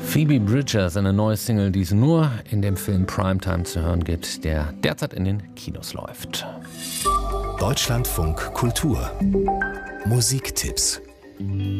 Phoebe Bridgers, eine neue Single, die es nur in dem Film Primetime zu hören gibt, der derzeit in den Kinos läuft. Deutschlandfunk Kultur Musiktipps